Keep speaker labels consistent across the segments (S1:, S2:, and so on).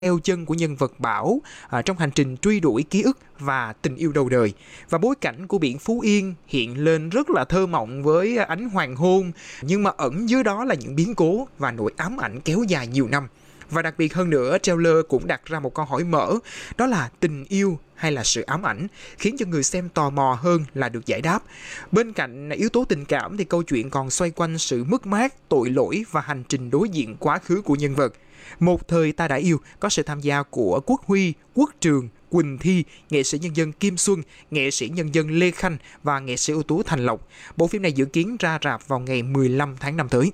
S1: theo chân của nhân vật Bảo trong hành trình truy đuổi ký ức và tình yêu đầu đời. Và bối cảnh của biển Phú Yên hiện lên rất là thơ mộng với ánh hoàng hôn, nhưng mà ẩn dưới đó là những biến cố và nỗi ám ảnh kéo dài nhiều năm. Và đặc biệt hơn nữa, trailer cũng đặt ra một câu hỏi mở, đó là tình yêu hay là sự ám ảnh, khiến cho người xem tò mò hơn là được giải đáp. Bên cạnh yếu tố tình cảm thì câu chuyện còn xoay quanh sự mất mát, tội lỗi và hành trình đối diện quá khứ của nhân vật. Một thời ta đã yêu có sự tham gia của Quốc Huy, Quốc Trường, Quỳnh Thi, nghệ sĩ nhân dân Kim Xuân, nghệ sĩ nhân dân Lê Khanh và nghệ sĩ ưu tú Thành Lộc. Bộ phim này dự kiến ra rạp vào ngày 15 tháng 5 tới.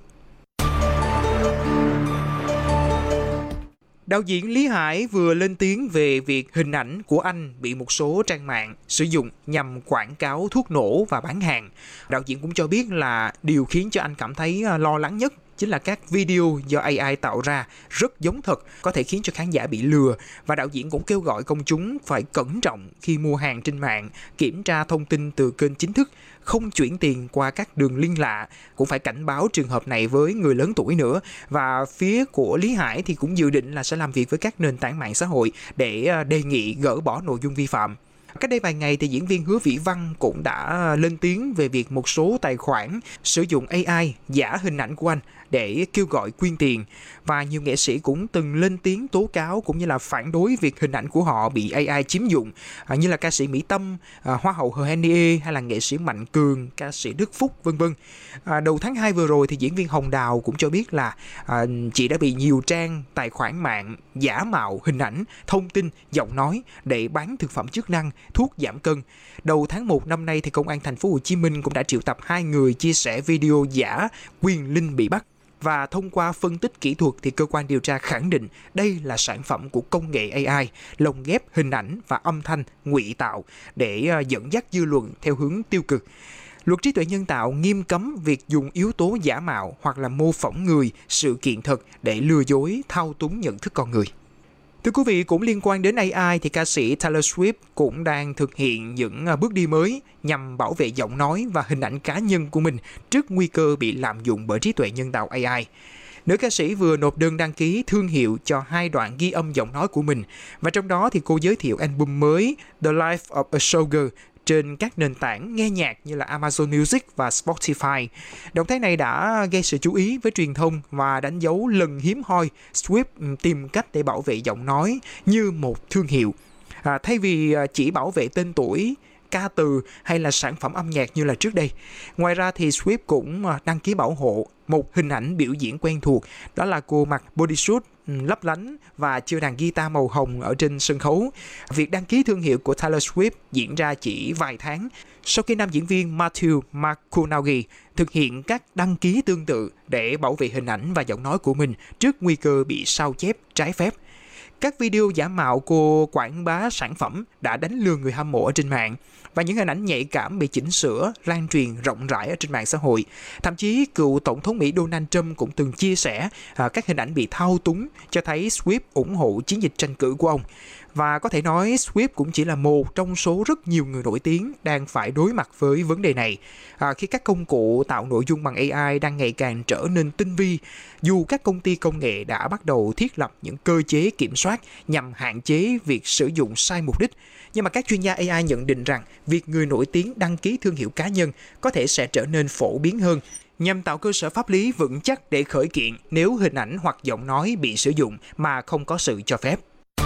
S1: Đạo diễn Lý Hải vừa lên tiếng về việc hình ảnh của anh bị một số trang mạng sử dụng nhằm quảng cáo thuốc nổ và bán hàng. Đạo diễn cũng cho biết là điều khiến cho anh cảm thấy lo lắng nhất chính là các video do AI tạo ra rất giống thật, có thể khiến cho khán giả bị lừa. Và đạo diễn cũng kêu gọi công chúng phải cẩn trọng khi mua hàng trên mạng, kiểm tra thông tin từ kênh chính thức, không chuyển tiền qua các đường link lạ, cũng phải cảnh báo trường hợp này với người lớn tuổi nữa. Và phía của Lý Hải thì cũng dự định là sẽ làm việc với các nền tảng mạng xã hội để đề nghị gỡ bỏ nội dung vi phạm. Cách đây vài ngày thì diễn viên Hứa Vĩ Văn cũng đã lên tiếng về việc một số tài khoản sử dụng AI giả hình ảnh của anh để kêu gọi quyên tiền. Và nhiều nghệ sĩ cũng từng lên tiếng tố cáo cũng như là phản đối việc hình ảnh của họ bị AI chiếm dụng, như là ca sĩ Mỹ Tâm, Hoa hậu Hờ Henie hay là nghệ sĩ Mạnh Cường, ca sĩ Đức Phúc vân vân. Đầu tháng 2 vừa rồi thì diễn viên Hồng Đào cũng cho biết là chị đã bị nhiều trang tài khoản mạng giả mạo hình ảnh, thông tin, giọng nói để bán thực phẩm chức năng, thuốc giảm cân. Đầu tháng 1 năm nay thì công an thành phố Hồ Chí Minh cũng đã triệu tập 2 người chia sẻ video giả Quyền Linh bị bắt. Và thông qua phân tích kỹ thuật thì cơ quan điều tra khẳng định đây là sản phẩm của công nghệ AI, lồng ghép hình ảnh và âm thanh ngụy tạo để dẫn dắt dư luận theo hướng tiêu cực. Luật trí tuệ nhân tạo nghiêm cấm việc dùng yếu tố giả mạo hoặc là mô phỏng người, sự kiện thật để lừa dối, thao túng nhận thức con người. Thưa quý vị, cũng liên quan đến AI thì ca sĩ Taylor Swift cũng đang thực hiện những bước đi mới nhằm bảo vệ giọng nói và hình ảnh cá nhân của mình trước nguy cơ bị lạm dụng bởi trí tuệ nhân tạo AI. Nữ ca sĩ vừa nộp đơn đăng ký thương hiệu cho 2 đoạn ghi âm giọng nói của mình, và trong đó thì cô giới thiệu album mới The Life of a Showgirl trên các nền tảng nghe nhạc như là Amazon Music và Spotify. Động thái này đã gây sự chú ý với truyền thông và đánh dấu lần hiếm hoi Swift tìm cách để bảo vệ giọng nói như một thương hiệu. Thay vì chỉ bảo vệ tên tuổi, ca từ hay là sản phẩm âm nhạc như là trước đây. Ngoài ra thì Swift cũng đăng ký bảo hộ một hình ảnh biểu diễn quen thuộc, đó là cô mặc bodysuit lấp lánh và chơi đàn guitar màu hồng ở trên sân khấu. Việc đăng ký thương hiệu của Taylor Swift diễn ra chỉ vài tháng sau khi nam diễn viên Matthew McConaughey thực hiện các đăng ký tương tự để bảo vệ hình ảnh và giọng nói của mình trước nguy cơ bị sao chép trái phép. Các video giả mạo cô quảng bá sản phẩm đã đánh lừa người hâm mộ ở trên mạng, và những hình ảnh nhạy cảm bị chỉnh sửa lan truyền rộng rãi ở trên mạng xã hội. Thậm chí cựu Tổng thống Mỹ Donald Trump cũng từng chia sẻ các hình ảnh bị thao túng, cho thấy Swift ủng hộ chiến dịch tranh cử của ông. Và có thể nói Swift cũng chỉ là một trong số rất nhiều người nổi tiếng đang phải đối mặt với vấn đề này. Khi các công cụ tạo nội dung bằng AI đang ngày càng trở nên tinh vi, dù các công ty công nghệ đã bắt đầu thiết lập những cơ chế kiểm soát nhằm hạn chế việc sử dụng sai mục đích, nhưng mà các chuyên gia AI nhận định rằng việc người nổi tiếng đăng ký thương hiệu cá nhân có thể sẽ trở nên phổ biến hơn, nhằm tạo cơ sở pháp lý vững chắc để khởi kiện nếu hình ảnh hoặc giọng nói bị sử dụng mà không có sự cho phép.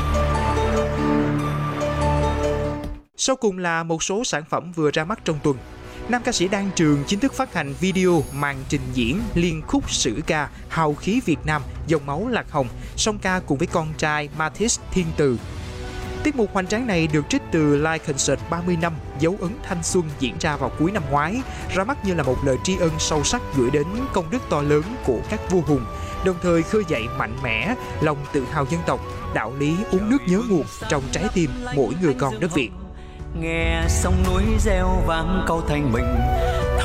S1: Sau cùng là một số sản phẩm vừa ra mắt trong tuần. Nam ca sĩ Đan Trường chính thức phát hành video màn trình diễn liên khúc sử ca Hào khí Việt Nam, dòng máu lạc hồng, song ca cùng với con trai Mathis Thiên Từ. Tiết mục hoành tráng này được trích từ live concert 30 năm dấu ấn thanh xuân diễn ra vào cuối năm ngoái, ra mắt như là một lời tri ân sâu sắc gửi đến công đức to lớn của các vua hùng, đồng thời khơi dậy mạnh mẽ lòng tự hào dân tộc, đạo lý uống nước nhớ nguồn trong trái tim mỗi người con đất Việt.
S2: Nghe sông núi reo vang câu thanh bình,